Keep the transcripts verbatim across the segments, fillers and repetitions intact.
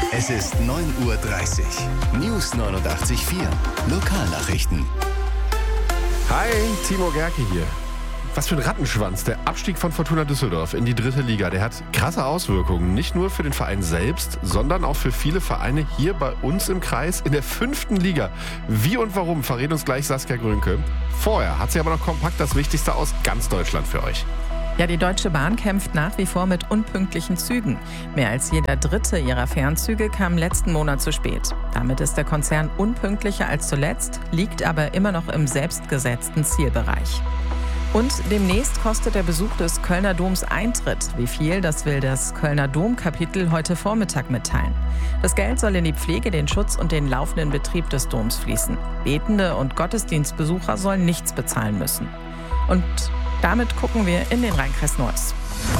Es ist neun Uhr dreißig. News neunundachtzig Komma vier. Lokalnachrichten. Hi, Timo Gerke hier. Was für ein Rattenschwanz. Der Abstieg von Fortuna Düsseldorf in die dritte Liga, der hat krasse Auswirkungen. Nicht nur für den Verein selbst, sondern auch für viele Vereine hier bei uns im Kreis in der fünften Liga. Wie und warum, verrät uns gleich Saskia Grönke. Vorher hat sie aber noch kompakt das Wichtigste aus ganz Deutschland für euch. Ja, die Deutsche Bahn kämpft nach wie vor mit unpünktlichen Zügen. Mehr als jeder dritte ihrer Fernzüge kam letzten Monat zu spät. Damit ist der Konzern unpünktlicher als zuletzt, liegt aber immer noch im selbstgesetzten Zielbereich. Und demnächst kostet der Besuch des Kölner Doms Eintritt. Wie viel, das will das Kölner Domkapitel heute Vormittag mitteilen. Das Geld soll in die Pflege, den Schutz und den laufenden Betrieb des Doms fließen. Betende und Gottesdienstbesucher sollen nichts bezahlen müssen. Und damit gucken wir in den Rheinkreis Neuss.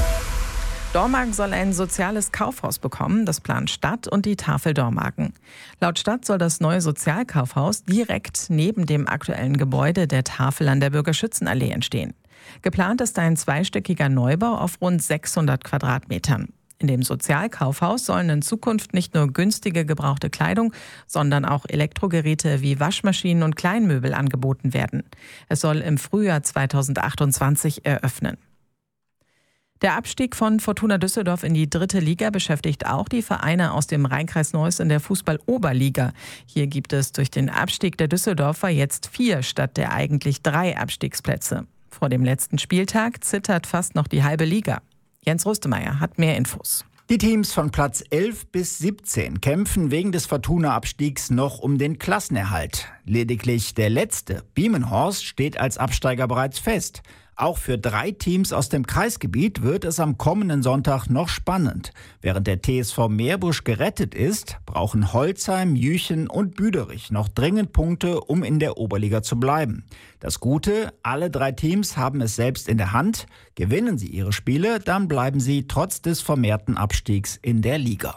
Dormagen soll ein soziales Kaufhaus bekommen, das plant Stadt und die Tafel Dormagen. Laut Stadt soll das neue Sozialkaufhaus direkt neben dem aktuellen Gebäude der Tafel an der Bürgerschützenallee entstehen. Geplant ist ein zweistöckiger Neubau auf rund sechshundert Quadratmetern. In dem Sozialkaufhaus sollen in Zukunft nicht nur günstige gebrauchte Kleidung, sondern auch Elektrogeräte wie Waschmaschinen und Kleinmöbel angeboten werden. Es soll im Frühjahr zweitausendachtundzwanzig eröffnen. Der Abstieg von Fortuna Düsseldorf in die dritte Liga beschäftigt auch die Vereine aus dem Rheinkreis Neuss in der Fußball-Oberliga. Hier gibt es durch den Abstieg der Düsseldorfer jetzt vier statt der eigentlich drei Abstiegsplätze. Vor dem letzten Spieltag zittert fast noch die halbe Liga. Jens Rustemeyer hat mehr Infos. Die Teams von Platz elf bis siebzehn kämpfen wegen des Fortuna-Abstiegs noch um den Klassenerhalt. Lediglich der letzte, Biemenhorst, steht als Absteiger bereits fest. Auch für drei Teams aus dem Kreisgebiet wird es am kommenden Sonntag noch spannend. Während der T S V Meerbusch gerettet ist, brauchen Holzheim, Jüchen und Büderich noch dringend Punkte, um in der Oberliga zu bleiben. Das Gute, alle drei Teams haben es selbst in der Hand. Gewinnen sie ihre Spiele, dann bleiben sie trotz des vermehrten Abstiegs in der Liga.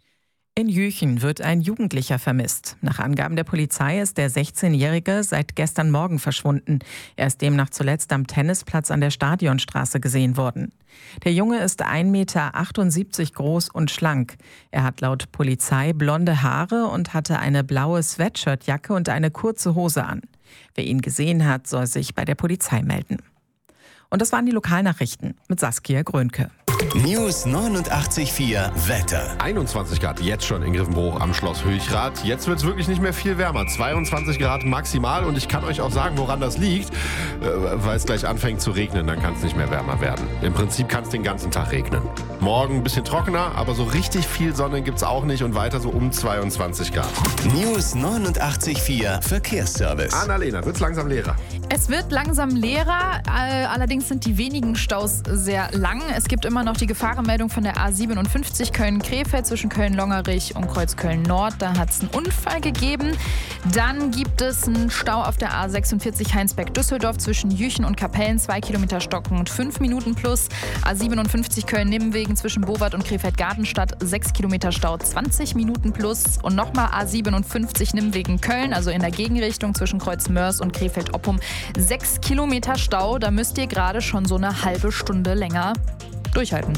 In Jüchen wird ein Jugendlicher vermisst. Nach Angaben der Polizei ist der sechzehnjährige seit gestern Morgen verschwunden. Er ist demnach zuletzt am Tennisplatz an der Stadionstraße gesehen worden. Der Junge ist ein Meter achtundsiebzig groß und schlank. Er hat laut Polizei blonde Haare und hatte eine blaue Sweatshirtjacke und eine kurze Hose an. Wer ihn gesehen hat, soll sich bei der Polizei melden. Und das waren die Lokalnachrichten mit Saskia Grönke. News neunundachtzig Komma vier Wetter. einundzwanzig Grad jetzt schon in Griffenbruch am Schloss Höchrath. Jetzt wird es wirklich nicht mehr viel wärmer. zweiundzwanzig Grad maximal. Und ich kann euch auch sagen, woran das liegt. Äh, weil es gleich anfängt zu regnen, dann kann es nicht mehr wärmer werden. Im Prinzip kann es den ganzen Tag regnen. Morgen ein bisschen trockener, aber so richtig viel Sonne gibt es auch nicht. Und weiter so um zweiundzwanzig Grad. News neunundachtzig Komma vier Verkehrsservice. Annalena, wird's langsam leerer? Es wird langsam leerer, äh, allerdings sind die wenigen Staus sehr lang. Es gibt immer noch die Gefahrenmeldung von der A siebenundfünfzig Köln-Krefeld zwischen Köln-Longerich und Kreuz-Köln-Nord. Da hat es einen Unfall gegeben. Dann gibt es einen Stau auf der A sechsundvierzig Heinsberg-Düsseldorf zwischen Jüchen und Kapellen. Zwei Kilometer stockend, fünf Minuten plus. A siebenundfünfzig Köln-Nimwegen zwischen Bowart und Krefeld-Gartenstadt. Sechs Kilometer Stau, zwanzig Minuten plus. Und nochmal A siebenundfünfzig Nimwegen-Köln, also in der Gegenrichtung zwischen Kreuz-Mörs und Krefeld-Oppum. Sechs Kilometer Stau, da müsst ihr gerade schon so eine halbe Stunde länger durchhalten.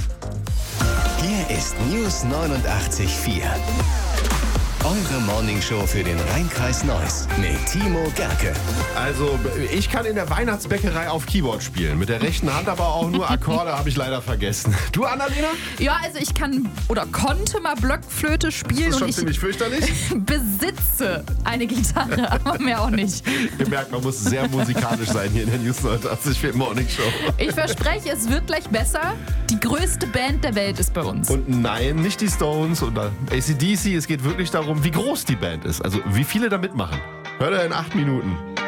Hier ist News neunundachtzig Komma vier. Eure Morningshow für den Rheinkreis Neuss mit Timo Gerke. Also, ich kann in der Weihnachtsbäckerei auf Keyboard spielen. Mit der rechten Hand aber auch nur Akkorde, habe ich leider vergessen. Du, Annalena? Ja, also ich kann oder konnte mal Blockflöte spielen. Das ist schon und ich ziemlich fürchterlich. besitze eine Gitarre, aber mehr auch nicht. Ihr merkt, man muss sehr musikalisch sein hier in der News neunundachtzig Komma vier Morningshow. Ich verspreche, es wird gleich besser. Die größte Band der Welt ist bei uns. Und nein, nicht die Stones oder A C D C. Es geht wirklich darum, wie groß die Band ist. Also wie viele da mitmachen. Hört ihr in acht Minuten.